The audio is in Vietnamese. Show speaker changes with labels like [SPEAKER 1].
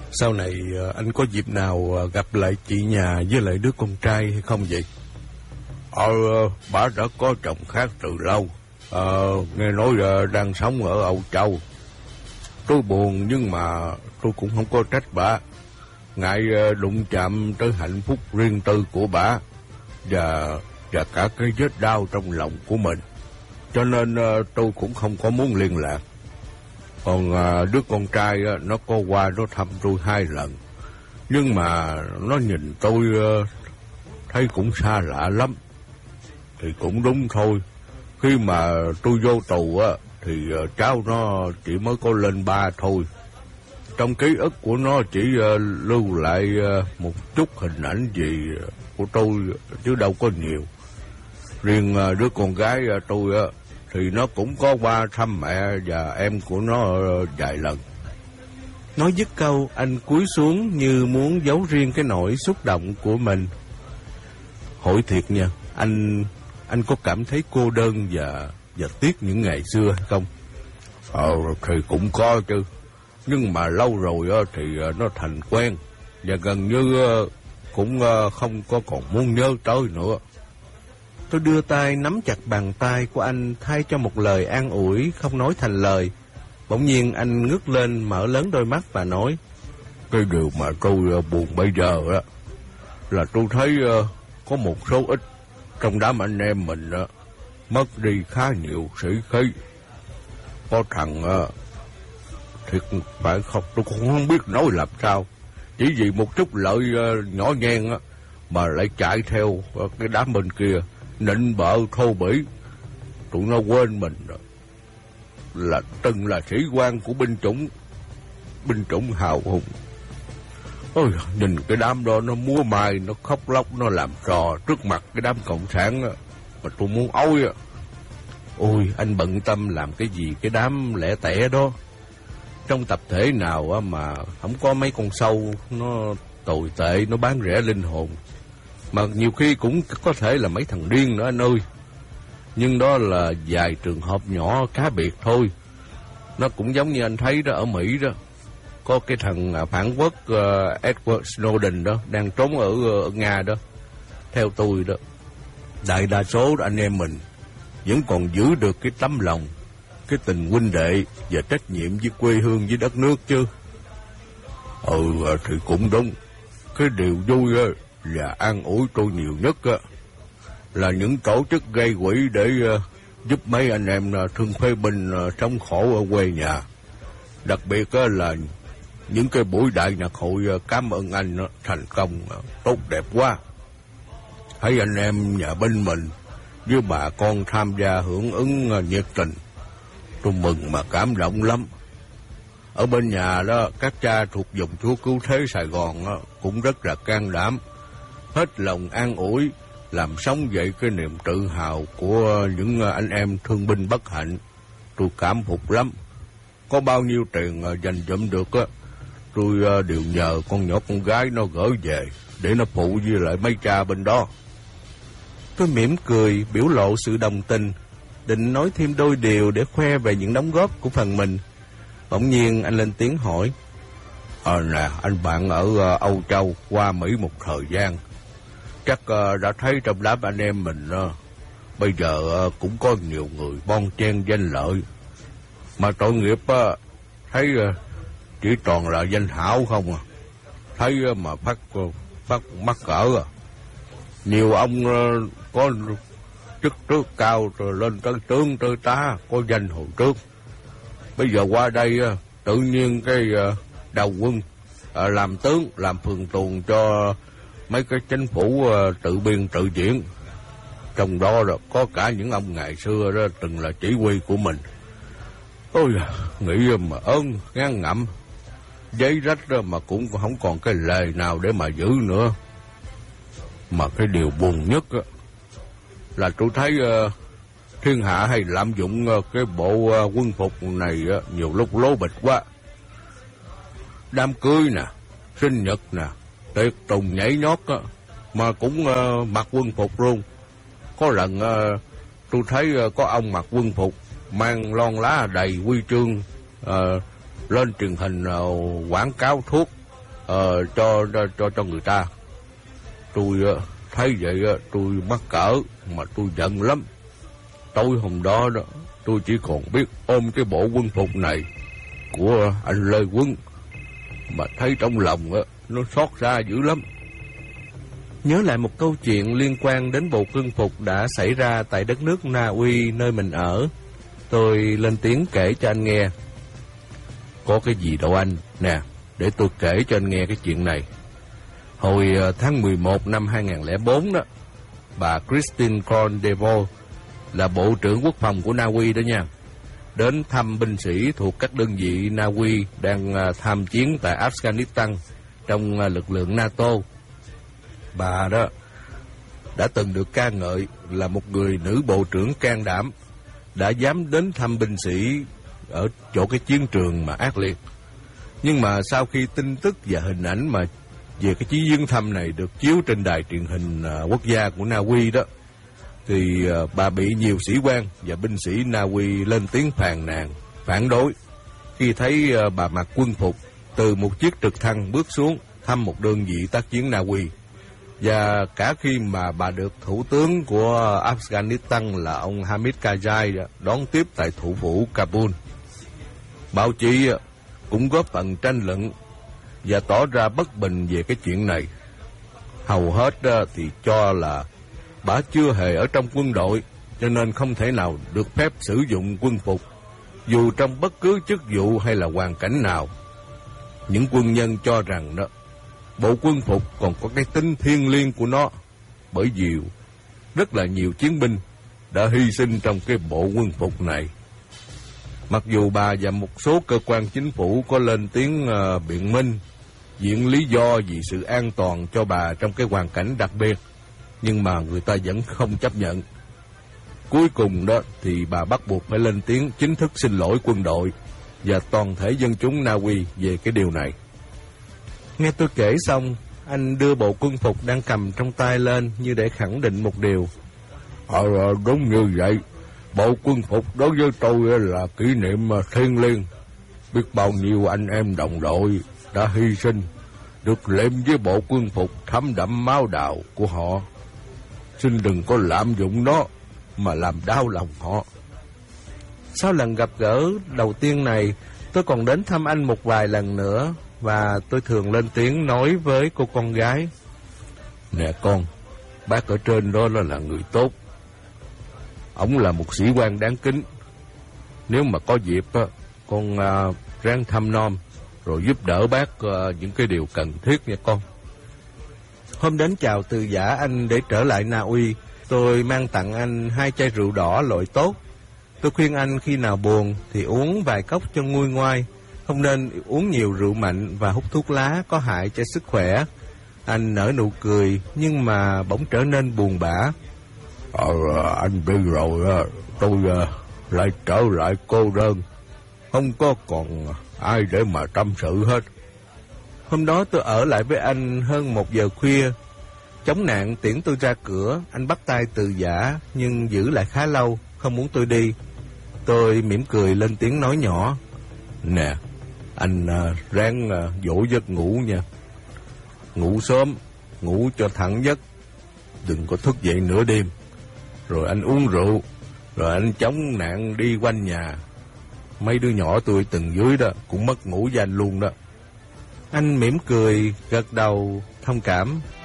[SPEAKER 1] Sau này anh có dịp nào gặp lại chị nhà với lại đứa con trai hay không vậy?
[SPEAKER 2] Bà đã có chồng khác từ lâu. Nghe nói đang sống ở Âu Châu. Tôi buồn nhưng mà tôi cũng không có trách bà. Ngại đụng chạm tới hạnh phúc riêng tư của bà và cả cái vết đau trong lòng của mình. Cho nên tôi cũng không có muốn liên lạc. Còn đứa con trai nó có qua nó thăm tôi 2 lần. Nhưng mà nó nhìn tôi thấy cũng xa lạ lắm. Thì cũng đúng thôi. Khi mà tôi vô tù thì cháu nó chỉ mới có lên 3 thôi. Trong ký ức của nó chỉ lưu lại một chút hình ảnh gì của tôi chứ đâu có nhiều. Riêng đứa con gái tôi thì nó cũng có qua thăm mẹ và em của nó vài lần.
[SPEAKER 1] Nói dứt câu, anh cúi xuống như muốn giấu riêng cái nỗi xúc động của mình. Hỏi thiệt nha, anh có cảm thấy cô đơn và tiếc những ngày xưa hay không?
[SPEAKER 2] Thì cũng có chứ. Nhưng mà lâu rồi thì nó thành quen. Và gần như cũng không có còn muốn nhớ tới nữa.
[SPEAKER 1] Tôi đưa tay nắm chặt bàn tay của anh thay cho một lời an ủi không nói thành lời. Bỗng nhiên anh ngước lên mở lớn đôi mắt và nói:
[SPEAKER 2] Cái điều mà tôi buồn bây giờ là tôi thấy có một số ít trong đám anh em mình mất đi khá nhiều sĩ khí. Có thằng thiệt phải không, tôi cũng không biết nói làm sao. Chỉ vì một chút lợi nhỏ nhen mà lại chạy theo cái đám bên kia, nịnh bợ thô bỉ. Tụi nó quên mình là từng là sĩ quan của binh chủng hào hùng. Ôi, nhìn cái đám đó nó múa mai, nó khóc lóc, nó làm trò trước mặt cái đám cộng sản mà tôi muốn ôi.
[SPEAKER 1] Ôi, anh bận tâm làm cái gì cái đám lẻ tẻ đó. Trong tập thể nào mà không có mấy con sâu nó tồi tệ, nó bán rẻ linh hồn. Mà nhiều khi cũng có thể là mấy thằng điên nữa anh ơi. Nhưng đó là vài trường hợp nhỏ cá biệt thôi. Nó cũng giống như anh thấy đó ở Mỹ đó. Có cái thằng phản quốc Edward Snowden đó, đang trốn ở Nga đó. Theo tôi đó, đại đa số anh em mình vẫn còn giữ được cái tấm lòng, cái tình huynh đệ và trách nhiệm với quê hương, với đất nước chứ.
[SPEAKER 2] Thì cũng đúng. Cái điều vui là an ủi tôi nhiều nhất là những tổ chức gây quỹ để giúp mấy anh em thương phế binh sống khổ ở quê nhà. Đặc biệt là những cái buổi đại nhạc hội cảm ơn anh thành công tốt đẹp quá. Thấy anh em nhà binh mình với bà con tham gia hưởng ứng nhiệt tình, tôi mừng mà cảm động lắm. Ở bên nhà đó, các cha thuộc vùng Chúa Cứu Thế Sài Gòn cũng rất là can đảm, hết lòng an ủi, làm sống dậy cái niềm tự hào của những anh em thương binh bất hạnh. Tôi cảm phục lắm. Có bao nhiêu tiền dành dụm được tôi đều nhờ con nhỏ con gái nó gửi về để nó phụ với lại mấy cha bên đó.
[SPEAKER 1] Tôi mỉm cười biểu lộ sự đồng tình, định nói thêm đôi điều để khoe về những đóng góp của phần mình. Bỗng nhiên anh lên tiếng hỏi:
[SPEAKER 2] Nè, anh bạn ở Âu Châu qua Mỹ một thời gian, chắc đã thấy trong đám anh em mình bây giờ cũng có nhiều người bon chen danh lợi. Mà tội nghiệp thấy chỉ toàn là danh hảo không à. Thấy mà phát mắc cỡ Nhiều ông có chức tước cao rồi lên tới tướng tới tá, có danh hồi trước. Bây giờ qua đây tự nhiên cái đầu quân làm tướng, làm phường tuần cho mấy cái chính phủ tự biên tự diễn. Trong đó là có cả những ông ngày xưa đó từng là chỉ huy của mình. Ôi, nghĩ mà ơn ngang ngậm, giấy rách đó mà cũng không còn cái lề nào để mà giữ nữa. Mà cái điều buồn nhất là tôi thấy thiên hạ hay lạm dụng cái bộ quân phục này nhiều lúc lố bịch quá. Đám cưới nè, sinh nhật nè, tiệc tùng nhảy nhót mà cũng mặc quân phục luôn. Có lần tôi thấy có ông mặc quân phục, mang lon lá đầy huy chương lên truyền hình quảng cáo thuốc cho người ta. Tôi thấy vậy tôi mắc cỡ mà tôi giận lắm. Tối hôm đó tôi chỉ còn biết ôm cái bộ quân phục này của anh Lê Quân, mà thấy trong lòng nó xót xa dữ lắm.
[SPEAKER 1] Nhớ lại một câu chuyện liên quan đến bộ quân phục đã xảy ra tại đất nước Na Uy nơi mình ở, tôi lên tiếng kể cho anh nghe.
[SPEAKER 2] Có cái gì đâu anh, nè, để tôi kể cho anh nghe cái chuyện này. Hồi tháng 11 năm 2004 đó, bà Christine Corn-Devol là Bộ trưởng Quốc phòng của Na Uy đó nha, đến thăm binh sĩ thuộc các đơn vị Na Uy đang tham chiến tại Afghanistan trong lực lượng NATO. Bà đó đã từng được ca ngợi là một người nữ bộ trưởng can đảm, đã dám đến thăm binh sĩ ở chỗ cái chiến trường mà ác liệt. Nhưng mà sau khi tin tức và hình ảnh mà về cái chuyến viếng thăm này được chiếu trên đài truyền hình quốc gia của Na Uy đó, thì bà bị nhiều sĩ quan và binh sĩ Na Uy lên tiếng phàn nàn, phản đối khi thấy bà mặc quân phục từ một chiếc trực thăng bước xuống thăm một đơn vị tác chiến Na Uy. Và cả khi mà bà được thủ tướng của Afghanistan là ông Hamid Karzai đón tiếp tại thủ phủ Kabul. Báo chí cũng góp phần tranh luận và tỏ ra bất bình về cái chuyện này. Hầu hết thì cho là bà chưa hề ở trong quân đội, cho nên không thể nào được phép sử dụng quân phục, dù trong bất cứ chức vụ hay là hoàn cảnh nào. Những quân nhân cho rằng đó, bộ quân phục còn có cái tính thiêng liêng của nó, bởi vì rất là nhiều chiến binh đã hy sinh trong cái bộ quân phục này. Mặc dù bà và một số cơ quan chính phủ có lên tiếng biện minh, viện lý do vì sự an toàn cho bà trong cái hoàn cảnh đặc biệt, nhưng mà người ta vẫn không chấp nhận. Cuối cùng đó thì bà bắt buộc phải lên tiếng chính thức xin lỗi quân đội và toàn thể dân chúng Na Uy về cái điều này.
[SPEAKER 1] Nghe tôi kể xong, anh đưa bộ quân phục đang cầm trong tay lên như để khẳng định một điều.
[SPEAKER 2] Đúng như vậy. Bộ quân phục đối với tôi là kỷ niệm thiêng liêng. Biết bao nhiêu anh em đồng đội đã hy sinh, được liệm với bộ quân phục thấm đẫm máu đào của họ. Xin đừng có lạm dụng nó mà làm đau lòng họ.
[SPEAKER 1] Sau lần gặp gỡ đầu tiên này, tôi còn đến thăm anh một vài lần nữa, và tôi thường lên tiếng nói với cô con gái.
[SPEAKER 2] Nè con, bác ở trên đó là người tốt. Ông là một sĩ quan đáng kính. Nếu mà có dịp con ráng thăm nom rồi giúp đỡ bác những cái điều cần thiết nha con.
[SPEAKER 1] Hôm đến chào từ giã anh để trở lại Na Uy, tôi mang tặng anh 2 chai rượu đỏ loại tốt. Tôi khuyên anh khi nào buồn thì uống vài cốc cho nguôi ngoai, không nên uống nhiều rượu mạnh và hút thuốc lá có hại cho sức khỏe. Anh nở nụ cười nhưng mà bỗng trở nên buồn bã.
[SPEAKER 2] Anh biết rồi, tôi lại trở lại cô đơn, không có còn ai để mà tâm sự hết.
[SPEAKER 1] Hôm đó tôi ở lại với anh hơn 1 giờ khuya. Chống nạn tiễn tôi ra cửa, anh bắt tay từ giã nhưng giữ lại khá lâu, không muốn tôi đi. Tôi mỉm cười lên tiếng nói nhỏ.
[SPEAKER 2] Nè, anh ráng dỗ giấc ngủ nha. Ngủ sớm, ngủ cho thẳng giấc, đừng có thức dậy nửa đêm. Rồi anh uống rượu, rồi anh chống nạn đi quanh nhà. Mấy đứa nhỏ tôi từng dưới đó cũng mất ngủ với anh luôn đó.
[SPEAKER 1] Anh mỉm cười, gật đầu, thông cảm.